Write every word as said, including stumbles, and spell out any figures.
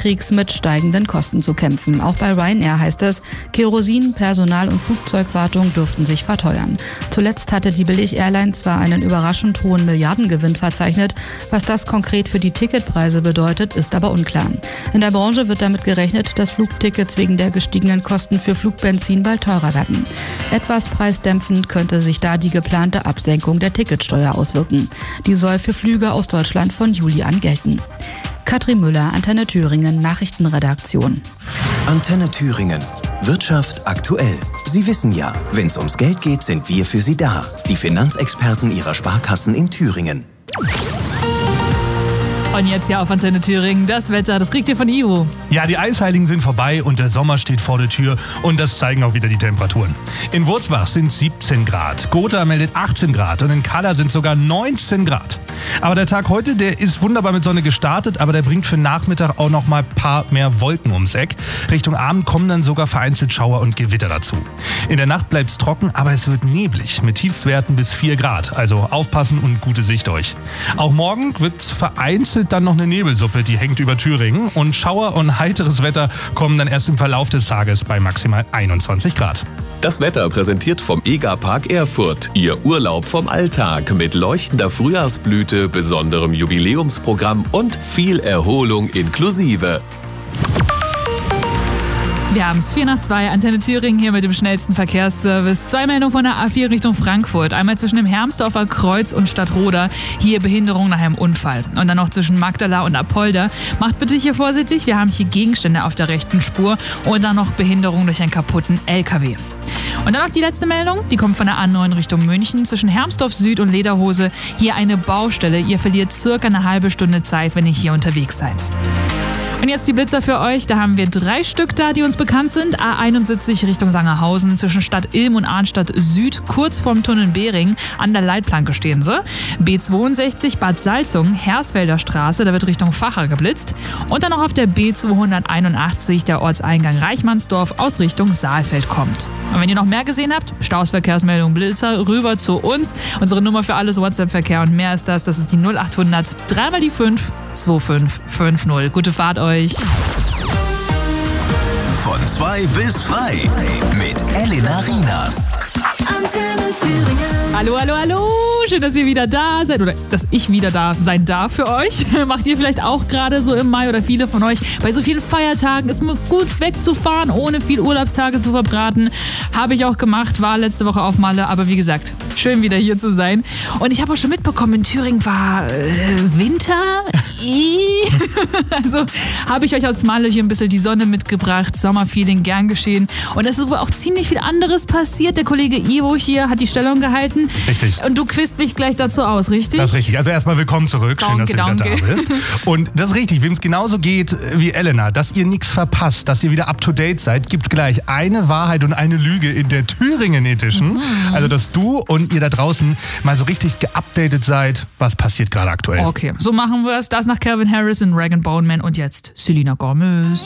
Kriegs mit steigenden Kosten zu kämpfen. Auch bei Ryanair heißt es, Kerosin, Personal und Flugzeugwartung dürften sich verteuern. Zuletzt hatte die Billig-Airline zwar einen überraschend hohen Milliardengewinn verzeichnet. Was das konkret für die Ticketpreise bedeutet, ist aber unklar. In der Branche wird damit gerechnet, dass Flugtickets wegen der gestiegenen Kosten für Flugbenzin bald teurer werden. Etwas preisdämpfend könnte sich da die geplante Absenkung der Ticketsteuer auswirken. Die soll für Flüge aus Deutschland von Juli an gelten. Katrin Müller, Antenne Thüringen, Nachrichtenredaktion. Antenne Thüringen. Wirtschaft aktuell. Sie wissen ja, wenn es ums Geld geht, sind wir für Sie da. Die Finanzexperten Ihrer Sparkassen in Thüringen. Und jetzt hier auf Antenne Thüringen das Wetter, das kriegt ihr von Ivo. Ja, die Eisheiligen sind vorbei und der Sommer steht vor der Tür und das zeigen auch wieder die Temperaturen. In Wurzbach sind siebzehn Grad, Gotha meldet achtzehn Grad und in Kaller sind sogar neunzehn Grad. Aber der Tag heute, der ist wunderbar mit Sonne gestartet, aber der bringt für Nachmittag auch noch mal ein paar mehr Wolken ums Eck. Richtung Abend kommen dann sogar vereinzelt Schauer und Gewitter dazu. In der Nacht bleibt es trocken, aber es wird neblig mit Tiefstwerten bis vier Grad. Also aufpassen und gute Sicht euch. Auch morgen wird vereinzelt dann noch eine Nebelsuppe, die hängt über Thüringen. Und Schauer und heiteres Wetter kommen dann erst im Verlauf des Tages bei maximal einundzwanzig Grad. Das Wetter präsentiert vom EGA-Park Erfurt. Ihr Urlaub vom Alltag mit leuchtender Frühjahrsblüte, besonderem Jubiläumsprogramm und viel Erholung inklusive. Wir haben es vier nach zwei, Antenne Thüringen hier mit dem schnellsten Verkehrsservice. Zwei Meldungen von der A vier Richtung Frankfurt. Einmal zwischen dem Hermsdorfer Kreuz und Stadtroda. Hier Behinderung nach einem Unfall. Und dann noch zwischen Magdala und Apolda. Macht bitte hier vorsichtig, wir haben hier Gegenstände auf der rechten Spur. Und dann noch Behinderung durch einen kaputten L K W. Und dann noch die letzte Meldung, die kommt von der A neun Richtung München. Zwischen Hermsdorf Süd und Lederhose hier eine Baustelle. Ihr verliert circa eine halbe Stunde Zeit, wenn ihr hier unterwegs seid. Und jetzt die Blitzer für euch. Da haben wir drei Stück da, die uns bekannt sind. A einundsiebzig Richtung Sangerhausen zwischen Stadt Ilm und Arnstadt Süd, kurz vorm Tunnel Behring. An der Leitplanke stehen sie. B zweiundsechzig Bad Salzung, Hersfelder Straße, da wird Richtung Facher geblitzt. Und dann noch auf der B zweihunderteinundachtzig, der Ortseingang Reichmannsdorf aus Richtung Saalfeld kommt. Und wenn ihr noch mehr gesehen habt, Staus, Verkehrsmeldung, Blitzer, rüber zu uns. Unsere Nummer für alles WhatsApp-Verkehr und mehr ist das. Das ist die null achthundert, dreimal die fünf, zwei fünf fünf null. Gute Fahrt euch. Von zwei bis frei mit Elena Rienas. Antenne Thüringen. Hallo, hallo, hallo. Schön, dass ihr wieder da seid oder dass ich wieder da sein darf für euch. Macht ihr vielleicht auch gerade so im Mai oder viele von euch bei so vielen Feiertagen ist mir gut wegzufahren, ohne viel Urlaubstage zu verbraten. Habe ich auch gemacht, war letzte Woche auf Malle, aber wie gesagt, schön wieder hier zu sein. Und ich habe auch schon mitbekommen, in Thüringen war äh, Winter. Also habe ich euch aus Malle hier ein bisschen die Sonne mitgebracht, Sommerfeeling, gern geschehen. Und es ist wohl auch ziemlich viel anderes passiert. Der Kollege Ivo hier hat die Stellung gehalten. Richtig. Und du quizst mich gleich dazu aus, richtig? Das ist richtig. Also erstmal willkommen zurück. Schön, dass Danke, du wieder danke. da bist. Und das ist richtig, wem es genauso geht wie Elena, dass ihr nichts verpasst, dass ihr wieder up to date seid, gibt's gleich eine Wahrheit und eine Lüge in der Thüringen Edition. Mhm. Also, dass du und ihr da draußen mal so richtig geupdatet seid, was passiert gerade aktuell. Okay, so machen wir es. Das nach Calvin Harris in Rag and Bone Man und jetzt Selena Gomez.